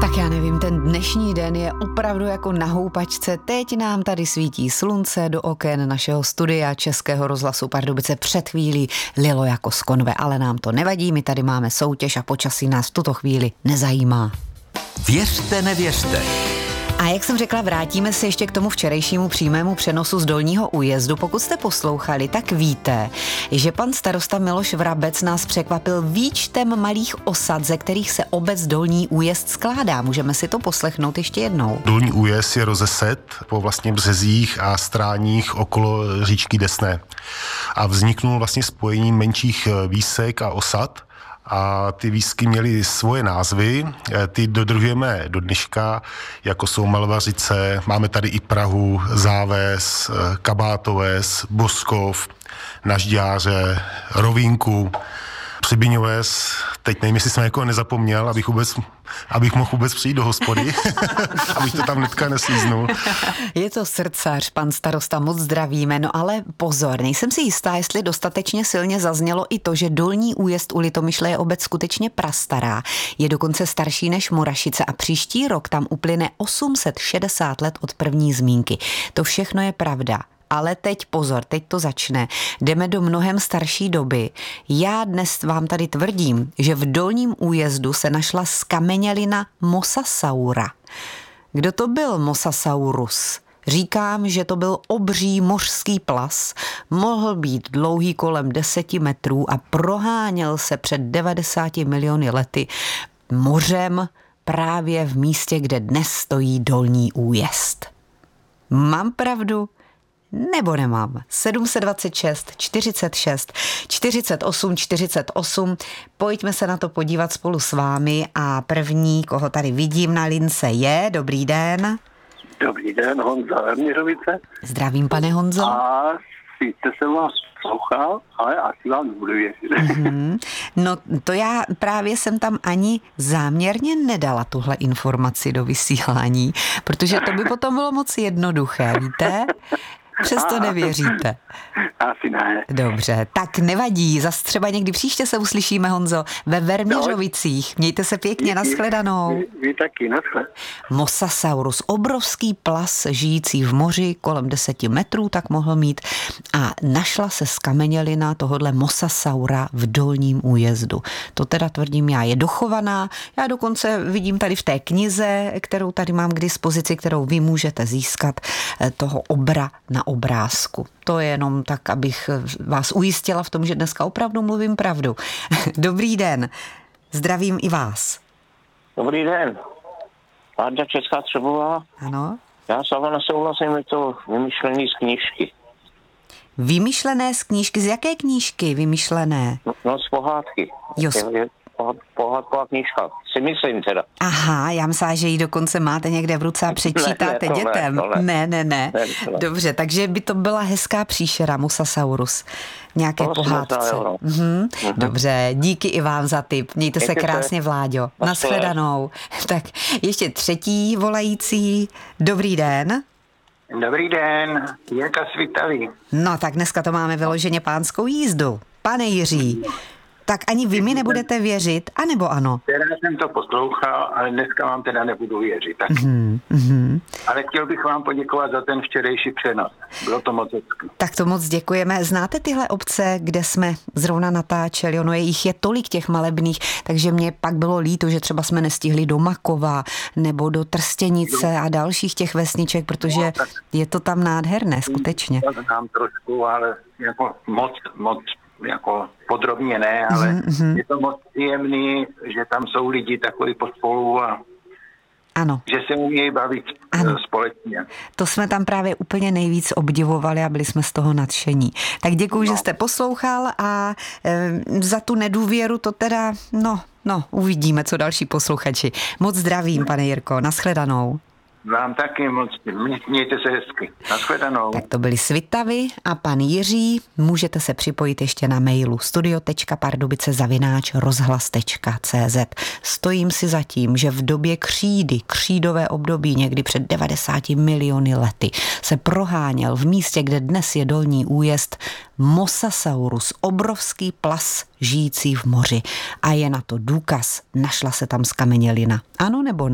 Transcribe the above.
Tak já nevím, ten dnešní den je opravdu jako na houpačce. Teď nám tady svítí slunce do oken našeho studia Českého rozhlasu Pardubice. Před chvílí lilo jako z konve, ale nám to nevadí, my tady máme soutěž a počasí nás v tuto chvíli nezajímá. Věřte, nevěřte. A jak jsem řekla, vrátíme se ještě k tomu včerejšímu přímému přenosu z Dolního Újezdu. Pokud jste poslouchali, tak víte, že pan starosta Miloš Vrabec nás překvapil výčtem malých osad, ze kterých se obec Dolní Újezd skládá. Můžeme si to poslechnout ještě jednou. Dolní Újezd je rozeset po vlastně březích a stráních okolo říčky Desné. A vzniknul vlastně spojením menších výsek a osad. A ty výsky měly svoje názvy, ty dodržujeme do dneška, jako jsou Malvařice, máme tady i Prahu, Záves, Kabátoves, Boskov, Nažďáře, Rovínku, Přibyňoves, teď nevím, jestli jsem jako nezapomněl, abych mohl vůbec přijít do hospody, abych to tam hnedka neslíznul. Je to srdcař, pan starosta, moc zdravíme, no ale pozor, nejsem si jistá, jestli dostatečně silně zaznělo i to, že Dolní Újezd u Litomyšle je obec skutečně prastará, je dokonce starší než Morašice a příští rok tam uplyne 860 let od první zmínky. To všechno je pravda. Ale teď pozor, teď to začne. Jdeme do mnohem starší doby. Já dnes vám tady tvrdím, že v Dolním Újezdu se našla skamenělina Mosasaura. Kdo to byl Mosasaurus? Říkám, že to byl obří mořský plas, mohl být dlouhý kolem 10 metrů a proháněl se před 90 miliony lety mořem právě v místě, kde dnes stojí Dolní Újezd. Mám pravdu? Nebo nemám? 726, 46, 48, 48. Pojďme se na to podívat spolu s vámi a první, koho tady vidím na lince je, dobrý den. Dobrý den, Honza Verměřovice. Zdravím, pane Honzo. A sice jsem vás poslouchal, ale asi vám nebudu věřit. No to já právě jsem tam ani záměrně nedala tuhle informaci do vysílání, protože to by potom bylo moc jednoduché, víte? Přesto nevěříte. Asi ne. Dobře, tak nevadí. Zas třeba někdy příště se uslyšíme, Honzo, ve Verměřovicích. Mějte se pěkně, nashledanou. Vy taky, naschle. Mosasaurus, obrovský plas žijící v moři, kolem 10 metrů, tak mohl mít. A našla se skamenělina tohodle Mosasaura v Dolním Újezdu. To teda tvrdím já, je dochovaná. Já dokonce vidím tady v té knize, kterou tady mám k dispozici, kterou vy můžete získat, toho obra na obrázku. To je jenom tak, abych vás ujistila v tom, že dneska opravdu mluvím pravdu. Dobrý den. Zdravím i vás. Dobrý den. Vláda Česká Třebová. Ano. Já s vámi nesouhlasím, je to vymyšlený z knížky. Vymyšlené z knížky? Z jaké knížky vymyšlené? No z pohádky. Jo. Je pohádková knížka. Si myslím teda. Aha, já myslím, že ji dokonce máte někde v ruce a přečítáte dětem. Ne. Dobře, takže by to byla hezká příšera, Mosasaurus. Nějaké pohádce. Dobře, díky i vám za tip. Mějte se krásně, Vláďo. Nashledanou. Tak ještě třetí volající. Dobrý den. Dobrý den, Jirka Svitavý. No tak dneska to máme vyloženě pánskou jízdu. Pane Jiří, tak ani vy mi nebudete věřit, anebo ano? Teda jsem to poslouchal, ale dneska vám teda nebudu věřit. Tak. Ale chtěl bych vám poděkovat za ten včerejší přenos. Bylo to moc hezky. Tak to moc děkujeme. Znáte tyhle obce, kde jsme zrovna natáčeli? Ono jich je tolik těch malebných, takže mě pak bylo líto, že třeba jsme nestihli do Makova nebo do Trstěnice a dalších těch vesniček, protože je to tam nádherné, skutečně. To znám trošku, ale jako moc jako podrobně ne, ale je to moc příjemný, že tam jsou lidi takový pospolu a ano. Že se umějí bavit společně. To jsme tam právě úplně nejvíc obdivovali a byli jsme z toho nadšení. Tak děkuju, že jste poslouchal a za tu nedůvěru to teda, uvidíme, co další posluchači. Moc zdravím, pane Jirko, nashledanou. Vám taky moc, mějte se hezky. Nashledanou. Tak to byly Svitavy a pan Jiří. Můžete se připojit ještě na mailu studio.pardubice@rozhlas.cz. Stojím si za tím, že v době křídové období, někdy před 90 miliony lety, se proháněl v místě, kde dnes je Dolní Újezd, Mosasaurus, obrovský plas žijící v moři. A je na to důkaz, našla se tam skamenělina. Ano nebo ne?